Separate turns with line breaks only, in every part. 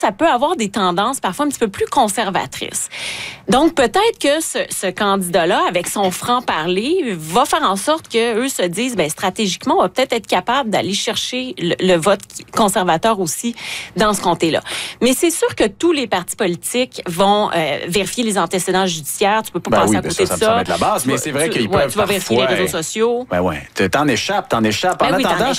ça peut avoir des tendances parfois un petit peu plus conservatrices. Donc, peut-être que ce candidat-là, avec son franc-parler, va faire en sorte qu'eux se disent, stratégiquement, on va peut-être être capable d'aller chercher le vote conservateur aussi dans ce comté-là. Mais c'est sûr que tous les partis politiques vont vérifier les antécédents judiciaires. Tu peux pas passer à côté de ça.
Ça va être la base, mais c'est vrai qu'ils peuvent
tu vas vérifier les réseaux sociaux.
T'en échappes. En attendant,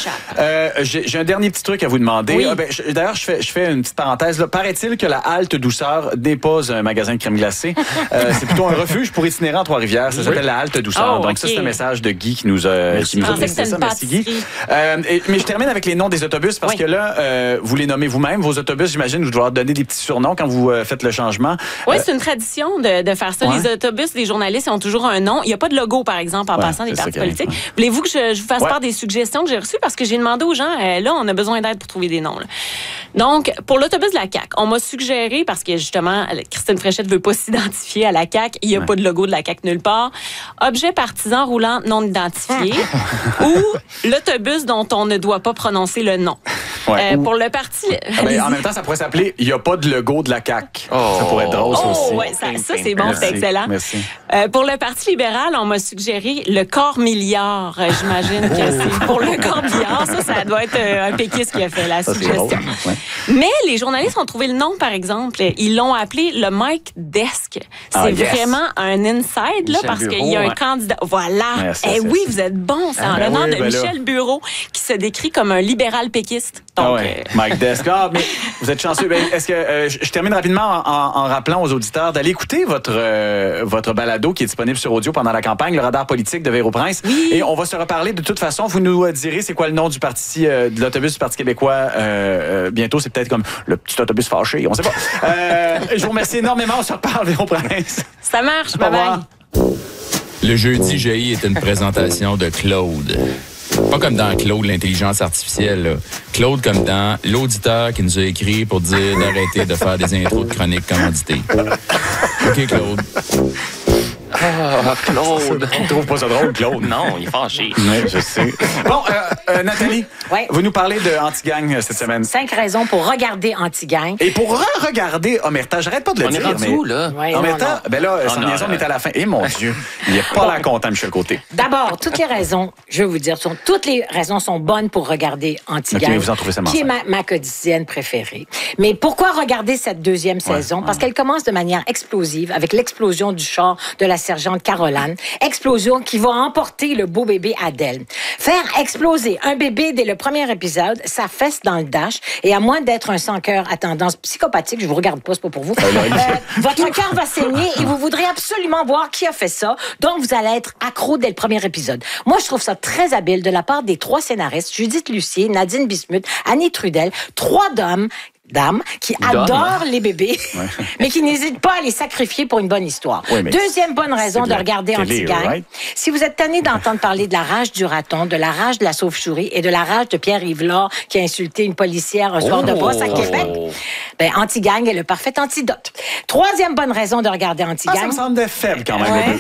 j'ai un dernier petit truc à vous demander.
Oui.
D'ailleurs, je fais une petite parenthèse. Là. Paraît-il que la halte Douceur dépose un magasin de crème glacée. C'est plutôt un refuge pour itinérants à Trois-Rivières. Ça s'appelle la halte Douceur. Donc ça, c'est un message de Guy qui nous a précisé ça. Merci, Guy. Mais je termine avec les noms des autobus parce que là, vous les nommez vous-même. Vos autobus, j'imagine, vous devez leur donner des petits surnoms quand vous faites le changement.
Oui, c'est une tradition de faire ça. Les autobus, les journalistes ont toujours un nom. Il n'y a pas de logo, par exemple, en passant des partis politiques. Voulez-vous que je vous fasse part des suggestions que j'ai reçues? Parce que j'ai demandé aux gens, là, on a besoin d'aide pour trouver des noms. Là. Donc, pour l'autobus de la CAQ, on m'a suggéré, parce que justement, Christine Fréchette ne veut pas s'identifier à la CAQ, il n'y a pas de logo de la CAQ nulle part, objet partisan roulant non identifié ou l'autobus dont on ne doit pas prononcer le nom. Pour le parti...
en même temps, ça pourrait s'appeler « Il n'y a pas de logo de la CAQ ». Ça pourrait être drôle, ça aussi.
Ouais, ça c'est bon, c'est excellent.
Merci.
Pour le Parti libéral, on m'a suggéré le corps milliard. J'imagine que c'est pour le corps milliard. Ça doit être un péquiste qui a fait la suggestion. Mais les journalistes ont trouvé le nom, par exemple. Ils l'ont appelé le Mike Desk. C'est vraiment un inside, là, parce qu'il y a un candidat. Voilà. Oui, vous êtes bon. C'est en l'honneur de Michel Bureau, qui se décrit comme un libéral péquiste. Donc,
Mike Desk. Mais vous êtes chanceux. Est-ce que je termine rapidement en rappelant aux auditeurs d'aller écouter votre balado qui est disponible sur audio pendant la campagne, le radar politique de Véro Prince.
Oui.
Et on va se reparler de toute façon. Vous nous direz c'est quoi le nom du parti, de l'autobus du Parti québécois. Bientôt, c'est peut-être comme le petit autobus fâché. On sait pas. Je vous remercie énormément. On se reparle, Véro Prince.
Ça marche. Bye-bye.
Le jeudi jaillit est une présentation de Claude. Pas comme dans Claude, l'intelligence artificielle. Là. Claude comme dans l'auditeur qui nous a écrit pour dire d'arrêter de faire des intros de chroniques commanditées. OK, Claude.
Claude.
Tu trouves pas ça drôle, Claude?
Non, il est fâché.
Oui, je sais. Bon, Nathalie, vous nous parlez de Anti-Gang cette semaine.
5 raisons pour regarder Anti-Gang.
Et pour regarder Omerta, j'arrête pas de le dire.
On est rendu où, là?
Omerta, sans liaison, on est à la fin. Et mon Dieu, il n'est pas l'air content, Michel Côté.
D'abord, toutes les raisons, je vais vous dire, toutes les raisons sont bonnes pour regarder Anti-Gang.
OK, vous en trouvez ça
qui est ma quotidienne préférée. Mais pourquoi regarder cette deuxième saison? Parce qu'elle commence de manière explosive avec l'explosion du char de la sergente Caroline. Explosion qui va emporter le beau bébé Adèle. Faire exploser un bébé dès le premier épisode, ça fesse dans le dash. Et à moins d'être un sans-cœur à tendance psychopathique, je vous regarde pas, c'est pas pour vous, votre cœur va saigner et vous voudrez absolument voir qui a fait ça. Donc, vous allez être accro dès le premier épisode. Moi, je trouve ça très habile de la part des 3 scénaristes, Judith Lucier, Nadine Bismuth, Annie Trudel, 3 dames qui adorent les bébés, mais qui n'hésitent pas à les sacrifier pour une bonne histoire. Deuxième bonne raison de regarder Anti-Gang. Si vous êtes tanné d'entendre parler de la rage du raton, de la rage de la sauve-souris et de la rage de Pierre-Yves Lard qui a insulté une policière un soir de brosse à Québec, Anti-Gang est le parfait antidote. Troisième bonne raison de regarder Anti-Gang.
Ça me semble faible quand même.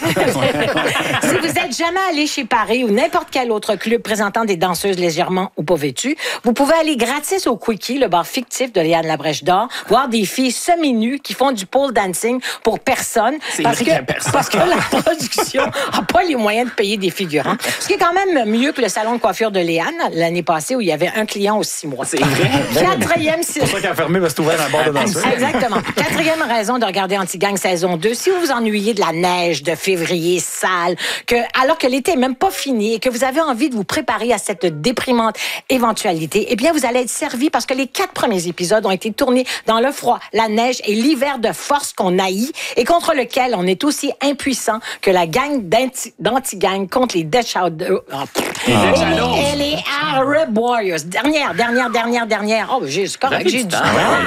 Si vous n'êtes jamais allé chez Paris ou n'importe quel autre club présentant des danseuses légèrement ou pas vêtues, vous pouvez aller gratis au Quickie, le bar fictif de Léane Labrèche d'Or, voir des filles semi-nues qui font du pole dancing pour personne. Parce que la production n'a pas les moyens de payer des figurants. Ce qui est quand même mieux que le salon de coiffure de Léane l'année passée où il y avait un client aux 6 mois.
C'est vrai.
C'est pour ça qu'il a fermé parce que c'est ouvert un bar de danseuse.
Exactement. Quatrième raison de regarder Anti-Gang saison 2. Si vous vous ennuyez de la neige de février sale, alors que l'été n'est même pas fini et que vous avez envie de vous préparer à cette déprimante éventualité, eh bien, vous allez être servi parce que les 4 premiers épisodes ont été tournés dans le froid, la neige et l'hiver de force qu'on haït et contre lequel on est aussi impuissant que la gang d'Anti-Gang contre les Death Shadows. Et les Arab Warriors. Dernière. Oh, c'est correct, j'ai dit.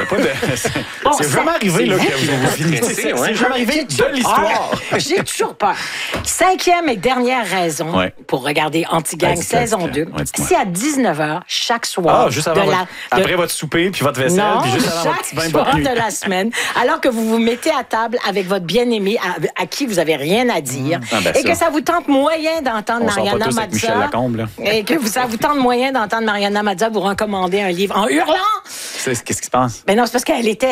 C'est jamais arrivé là, que vous finissez. C'est jamais arrivé de l'histoire.
J'ai toujours peur. 5e et dernière raison pour regarder Anti-Gang saison 2. C'est à 19h chaque soir.
Juste avant après votre souper puis votre vaisselle.
Non,
puis juste avant votre petit bain
chaque soir de la semaine, alors que vous vous mettez à table avec votre bien-aimé à qui vous avez rien à dire et que ça vous tente moyen d'entendre Mariana Mazza et que ça vous tente moyen d'entendre Mariana Mazza vous recommander un livre en hurlant.
Qu'est-ce qui se passe?
Ben non, c'est parce qu'elle était